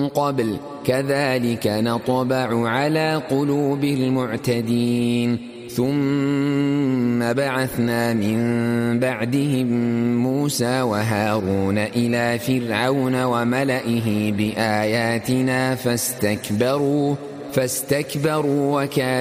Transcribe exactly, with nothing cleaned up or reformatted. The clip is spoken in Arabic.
قبل كذلك نطبع على قلوب المعتدين ثم بعثنا من بعدهم موسى وهارون إلى فرعون وملئه بآياتنا فاستكبروا فاستكبروا وكانوا